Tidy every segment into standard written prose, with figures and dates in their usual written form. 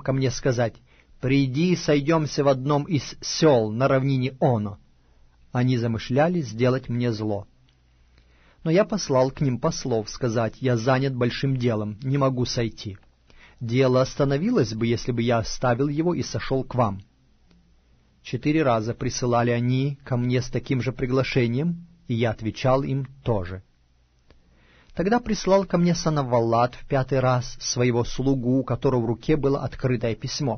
ко мне сказать: «Приди и сойдемся в одном из сел на равнине Оно». Они замышляли сделать мне зло. Но я послал к ним послов сказать: «Я занят большим делом, не могу сойти. Дело остановилось бы, если бы я оставил его и сошел к вам». 4 раза присылали они ко мне с таким же приглашением, и я отвечал им тоже. Тогда прислал ко мне Санаваллат в 5-й раз своего слугу, у которого в руке было открытое письмо.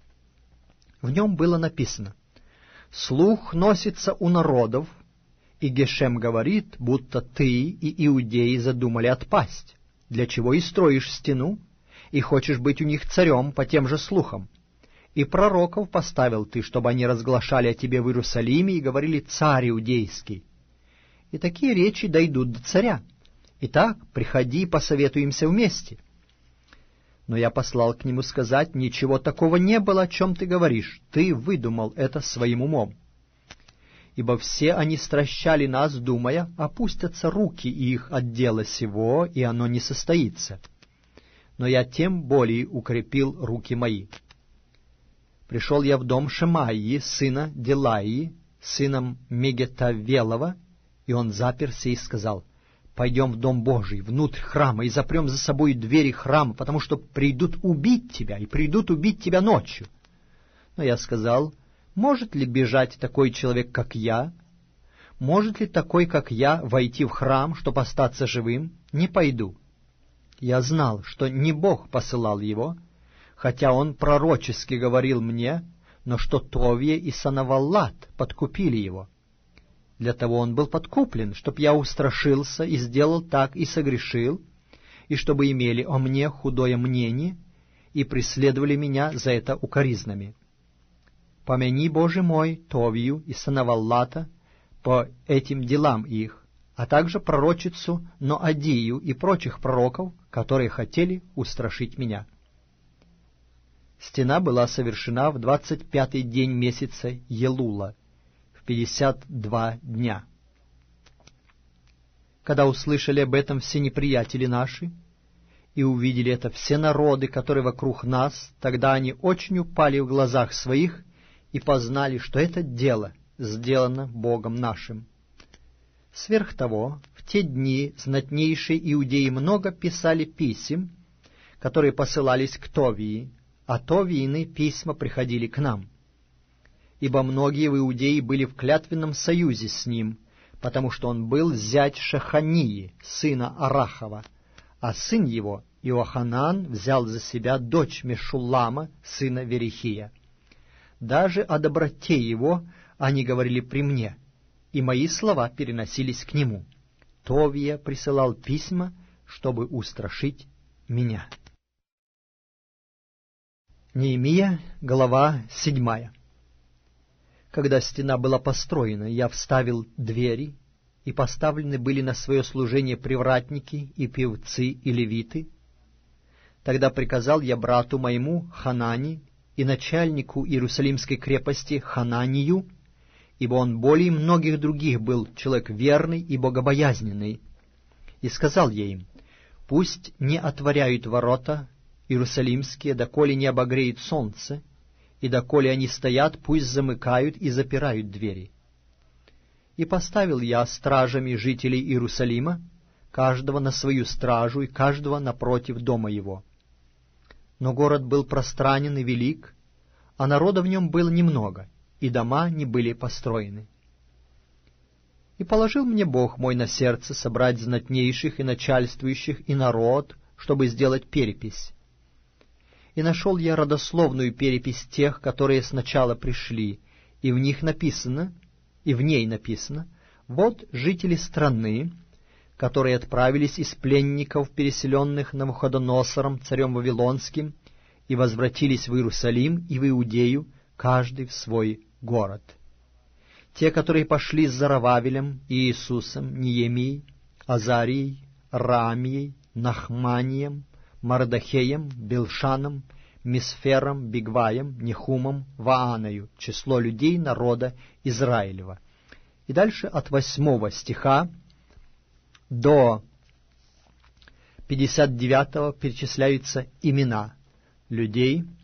В нем было написано: «Слух носится у народов, и Гешем говорит, будто ты и иудеи задумали отпасть, для чего и строишь стену, и хочешь быть у них царем по тем же слухам. И пророков поставил ты, чтобы они разглашали о тебе в Иерусалиме и говорили: царь иудейский. И такие речи дойдут до царя. Итак, приходи и посоветуемся вместе». Но я послал к нему сказать: «Ничего такого не было, о чем ты говоришь. Ты выдумал это своим умом». Ибо все они стращали нас, думая: опустятся руки их от дела сего, и оно не состоится. Но я тем более укрепил руки мои. Пришел я в дом Шемаии, сына Делаии, сыном Мегетавелова, и он заперся и сказал: «Пойдем в дом Божий, внутрь храма, и запрем за собой двери храма, потому что придут убить тебя, и придут убить тебя ночью». Но я сказал: «Может ли бежать такой человек, как я? Может ли такой, как я, войти в храм, чтобы остаться живым? Не пойду». Я знал, что не Бог посылал его, хотя он пророчески говорил мне, но что Товия и Санаваллат подкупили его. Для того он был подкуплен, чтоб я устрашился и сделал так и согрешил, и чтобы имели о мне худое мнение и преследовали меня за это укоризнами. Помяни, Боже мой, Товию и Санаваллата по этим делам их, а также пророчицу Ноадию и прочих пророков, которые хотели устрашить меня». Стена была совершена в 25-й день месяца Елула, в 52 дня. Когда услышали об этом все неприятели наши, и увидели это все народы, которые вокруг нас, тогда они очень упали в глазах своих и познали, что это дело сделано Богом нашим. Сверх того, в те дни знатнейшие иудеи много писали писем, которые посылались к Товии, а Товиины письма приходили к нам. Ибо многие в Иудее были в клятвенном союзе с ним, потому что он был зять Шахании, сына Арахова, а сын его, Иоханан, взял за себя дочь Мешуллама, сына Верихия. Даже о доброте его они говорили при мне, и мои слова переносились к нему. Товия присылал письма, чтобы устрашить меня. Неемия, глава 7. Когда стена была построена, я вставил двери, и поставлены были на свое служение привратники и певцы и левиты. Тогда приказал я брату моему Ханани и начальнику Иерусалимской крепости Хананию, ибо он более многих других был человек верный и богобоязненный, и сказал я им: пусть не отворяют ворота иерусалимские, доколе не обогреет солнце, и доколе они стоят, пусть замыкают и запирают двери. И поставил я стражами жителей Иерусалима, каждого на свою стражу и каждого напротив дома его. Но город был пространен и велик, а народа в нем было немного, и дома не были построены. И положил мне Бог мой на сердце собрать знатнейших и начальствующих и народ, чтобы сделать перепись. И нашел я родословную перепись тех, которые сначала пришли, и в ней написано: вот жители страны, которые отправились из пленников, переселенных Навуходоносором, царем Вавилонским, и возвратились в Иерусалим и в Иудею, каждый в свой город. Те, которые пошли с Зарававелем, Иисусом, Неемией, Азарией, Раамией, Нахманием, Мардахеем, Билшаном, Мисфером, Бигваем, Нехумом, Вааною, число людей народа Израилева. И дальше от 8 стиха до 59 перечисляются имена людей,